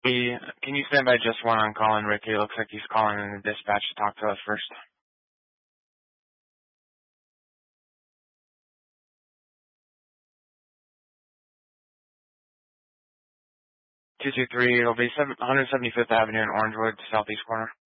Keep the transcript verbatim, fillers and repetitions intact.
Hey, can you stand by just one on calling Ricky? It looks like he's calling in the dispatch to talk to us first. two two three, it'll be one seventy-fifth Avenue in Orangewood, southeast corner.